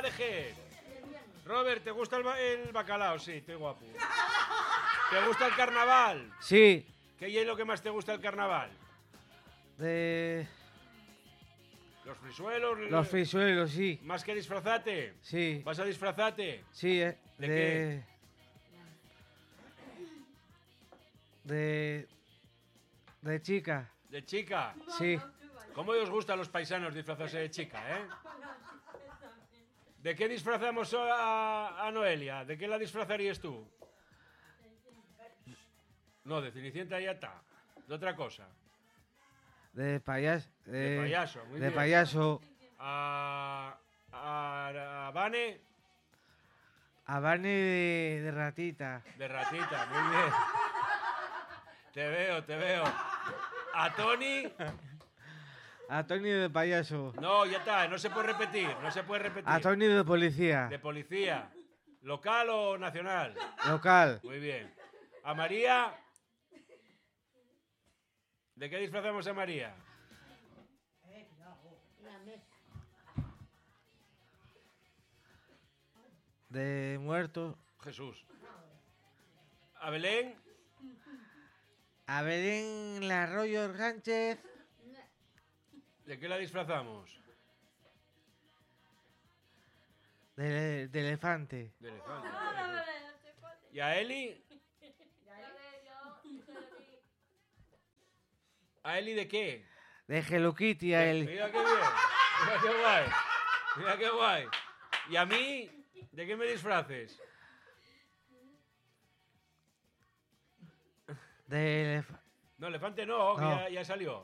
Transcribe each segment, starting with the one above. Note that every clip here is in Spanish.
vejez. Robert, ¿te gusta el bacalao? Sí, estoy guapo. ¿Te gusta el carnaval? Sí. ¿Qué es lo que más te gusta del carnaval? Los frisuelos. Los frisuelos, sí. ¿Más que disfrazarte? Sí. ¿Vas a disfrazarte? Sí, ¿De qué? De chica. ¿De chica? Sí. ¿Cómo os gustan los paisanos disfrazarse de chica, eh? ¿De qué disfrazamos a Noelia? ¿De qué la disfrazarías tú? No, de Cenicienta ya está. De otra cosa. De payaso. De payaso, muy bien. De payaso. A Vane. A Vane de ratita. De ratita, muy bien. Te veo. A Tony. A Tony de payaso. No, ya está, no se puede repetir. A Tony de policía. De policía. ¿Local o nacional? Local. Muy bien. A María. ¿De qué disfrazamos a María? De muerto. Jesús. ¿A Belén? A Belén Arroyo Sánchez. ¿De qué la disfrazamos? De elefante. De elefante. ¿Y a Eli? ¿A Eli de qué? De Hello Kitty a él. Mira qué bien. Mira qué guay. Mira qué guay. ¿Y a mí? ¿De qué me disfraces? De No, elefante no, que No. ya salió.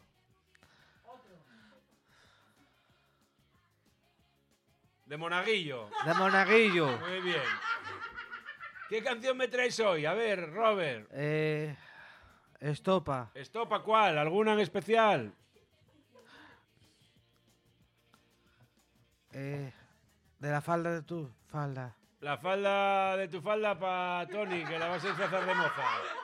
De monaguillo. De monaguillo. Muy bien. ¿Qué canción me traes hoy? A ver, Robert. Estopa. ¿Estopa cuál? ¿Alguna en especial? De la falda de tu falda. La falda de tu falda para Tony, que la vas a disfrazar de moza.